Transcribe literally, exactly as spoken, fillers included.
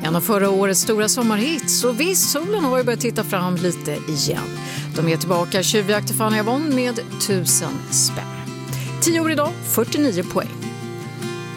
En av förra årets stora sommarhits, och visst, solen har ju börjat titta fram lite igen. De är tillbaka, Tjuvjakt till Fanny Avon med tusen spänn. tio år idag, fyrtionio poäng.